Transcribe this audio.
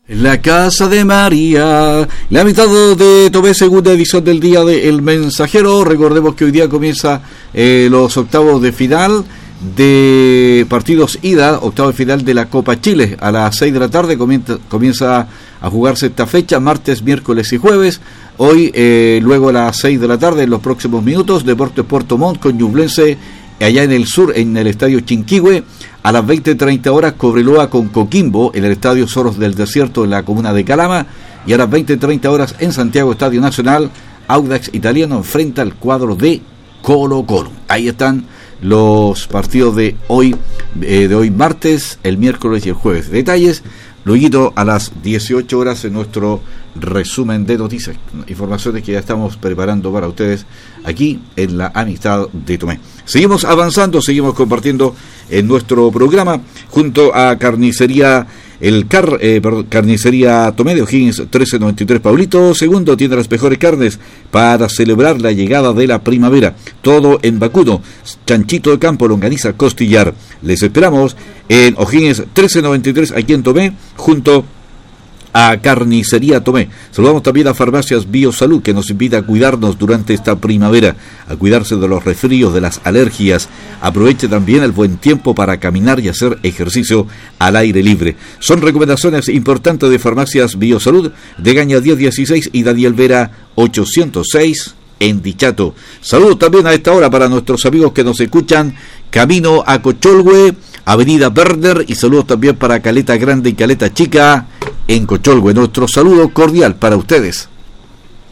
La Casa de María, la mitad de Tomé, segunda edición del día de El Mensajero. Recordemos que hoy día comienza los octavos de final de partidos ida, octavo de final de la Copa Chile. A las 6 de la tarde comienza a jugarse esta fecha, martes, miércoles y jueves. Hoy, luego a las 6 de la tarde, en los próximos minutos, Deportes Puerto Montt con Ñublense, allá en el sur, en el estadio Chinquihue. A las 20:30 horas, Cobreloa con Coquimbo, en el estadio Zorros del Desierto, en la comuna de Calama. Y a las 20:30 horas, en Santiago, Estadio Nacional, Audax Italiano enfrenta al cuadro de Colo-Colo. Ahí están los partidos de hoy martes, el miércoles y el jueves. Detalles luego a las 18 horas en nuestro resumen de noticias, informaciones que ya estamos preparando para ustedes aquí en la Amistad de Tomé. Seguimos avanzando, seguimos compartiendo en nuestro programa junto a Carnicería Carnicería Tomé de O'Higgins 1393 Paulito II. Tiene las mejores carnes para celebrar la llegada de la primavera. Todo en vacuno, chanchito de campo, longaniza, costillar. Les esperamos en O'Higgins 1393 aquí en Tomé, junto a Carnicería Tomé. Saludamos también a Farmacias Biosalud, que nos invita a cuidarnos durante esta primavera, a cuidarse de los resfríos, de las alergias. Aproveche también el buen tiempo para caminar y hacer ejercicio al aire libre. Son recomendaciones importantes de Farmacias Biosalud, de Gaña 1016 y Daniel Vera 806 en Dichato. Saludos también a esta hora para nuestros amigos que nos escuchan camino a Cocholhue, Avenida Werner, y saludos también para Caleta Grande y Caleta Chica en Cocholhue. Nuestro saludo cordial para ustedes.